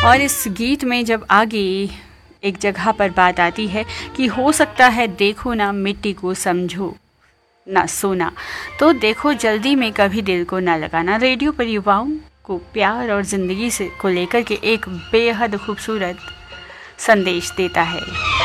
और इस गीत में जब आगे एक जगह पर बात आती है कि हो सकता है देखो ना मिट्टी को समझो ना सोना, तो देखो जल्दी में कभी दिल को ना लगाना रेडियो पर युवाओं को प्यार और ज़िंदगी से को लेकर के एक बेहद खूबसूरत संदेश देता है।